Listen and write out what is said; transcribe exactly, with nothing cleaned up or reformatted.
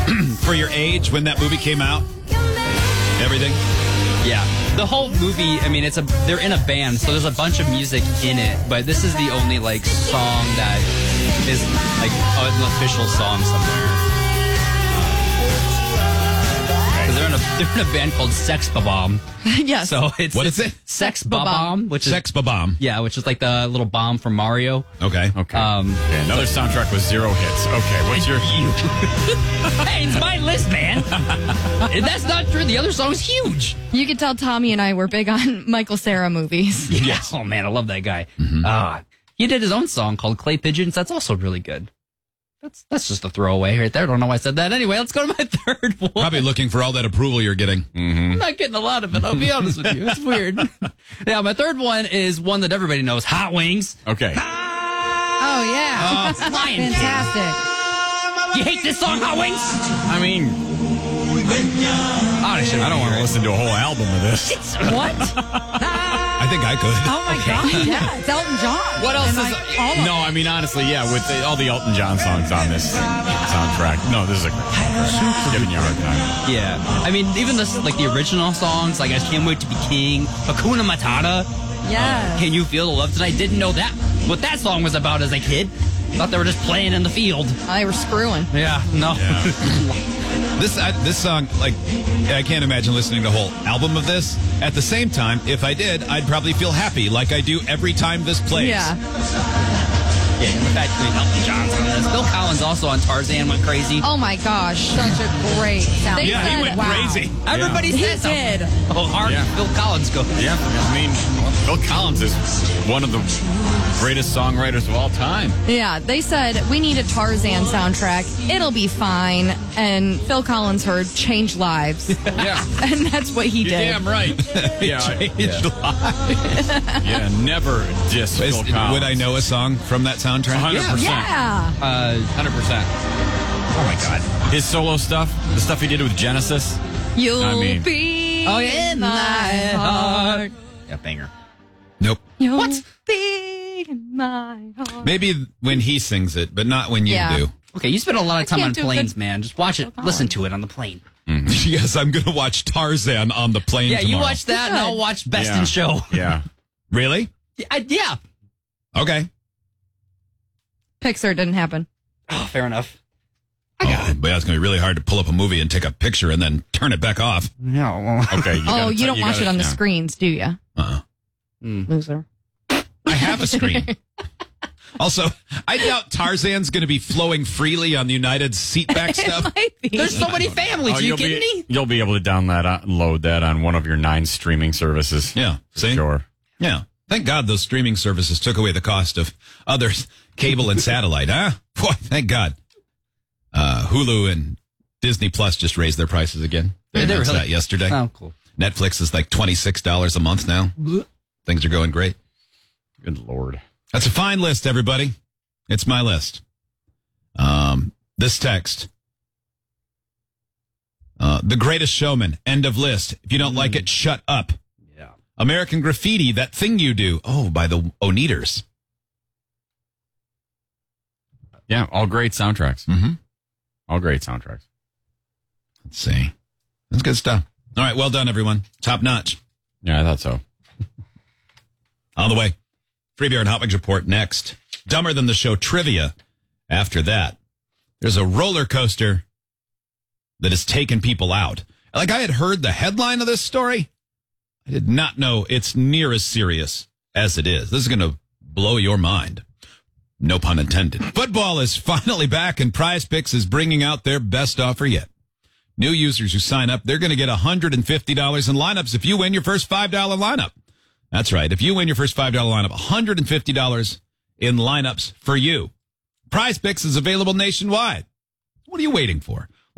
for your age when that movie came out? Everything? Yeah. The whole movie, I mean, it's a they're in a band, so there's a bunch of music in it, but this is the only, like, song that is, like, an official song somewhere. Because they're in a they're in a band called Sex Bomb. Yes. So it's What is it? Sex Bomb, which is Sex Bomb. yeah, which is like the little bomb from Mario. Okay. Okay. Um, okay. Another soundtrack with zero hits. Okay. What's your... Hey, it's my list, man. And that's not true. The other song's huge. You could tell Tommy and I were big on Michael Cera movies. Yes. Oh man, I love that guy. Mm-hmm. Uh, he did his own song called Clay Pigeons. That's also really good. That's that's just a throwaway right there. I don't know why I said that. Anyway, let's go to my third one. Probably looking for all that approval you're getting. I'm not getting a lot of it. I'll be honest with you. It's weird. Yeah, my third one is one that everybody knows. Hot Wings. Okay. Oh, yeah. Oh, Lion Fantastic. King. You hate this song, Hot Wings? I mean, Honestly, I don't want to listen to a whole album of this. What? I think I could. Oh, my God. Yeah, it's Elton John. What else And, is... like, all of no, I mean, honestly, yeah, with the, all the Elton John songs on this soundtrack. No, this is a... Giving you a hard time. Yeah. I mean, even this, like the original songs, like I Can't Wait to Be King, Hakuna Matata, Yes. Can You Feel the Love Tonight? Didn't know that, what that song was about as a kid. Thought they were just playing in the field. They were screwing. Yeah, no. This I, this song, like, I can't imagine listening to the whole album of this. At the same time, if I did, I'd probably feel happy, like I do every time this plays. Yeah. Yeah, in fact, I mean, Elton John's on this. Bill Collins also on Tarzan went crazy. Oh, my gosh. Such a great sound. They Yeah, he said- went wow. crazy. Everybody He says did. Oh, hard Yeah. Bill Collins goes. Yeah, I mean, Bill Collins is one of the greatest songwriters of all time. Yeah, they said, we need a Tarzan soundtrack. It'll be fine. And Phil Collins heard Change Lives. Yeah. And that's what he You're did. damn right. Yeah, I- yeah. Yeah, never diss Is- Phil Collins. would I know a song from that soundtrack? one hundred percent. Yeah. Uh, one hundred percent. oh, my God. His solo stuff, the stuff he did with Genesis. You'll I mean- be Oh, yeah. in my heart. Yeah, banger. Nope. You'll What? be in my heart. Maybe when he sings it, but not when you Yeah. do. Okay, you spend a lot of time can't on do planes, good- man. Just watch it. Listen to it on the plane. Yes, I'm going to watch Tarzan on the plane Yeah, you tomorrow. watch that, and Good. I'll watch Best Yeah. in Show. Yeah. Really? Yeah, I- yeah. Okay. Pixar didn't happen. Oh, fair enough. Oh, but it's going to be really hard to pull up a movie and take a picture and then turn it back off. No. Well, Okay. You Oh, gotta you t- don't watch gotta- it on the yeah. screens, do you? Uh-uh. Loser. I have a screen. Also, I doubt Tarzan's going to be flowing freely on the United seatback stuff. It might be. there's so many families. Oh, Are you you'll kidding be, me? You'll be able to download that, load that on one of your nine streaming services. Yeah. See? Sure. Yeah. Thank God those streaming services took away the cost of others, cable and satellite, huh? Boy, thank God. Uh, Hulu and Disney Plus just raised their prices again. They Did they announced really? that yesterday. Oh, cool. Netflix is like twenty-six dollars a month now. Things are going great. Good Lord. That's a fine list, everybody. It's my list. Um, this text. Uh, The Greatest Showman, end of list. If you don't like it, shut up. Yeah. American Graffiti, That Thing You Do. Oh, by the Oneaters. Yeah, all great soundtracks. Mm-hmm. All great soundtracks. Let's see. That's good stuff. All right, well done, everyone. Top notch. Yeah, I thought so. On the way. Free Beer and Hot Wings Report next. Dumber Than the Show trivia. After that, there's a roller coaster that has taken people out. Like, I had heard the headline of this story. I did not know it's near as serious as it is. This is going to blow your mind. No pun intended. Football is finally back, and Prize Picks is bringing out their best offer yet. New users who sign up, they're going to get one hundred fifty dollars in lineups if you win your first five dollars lineup. That's right. If you win your first five dollars lineup, one hundred fifty dollars in lineups for you. Prize Picks is available nationwide. What are you waiting for?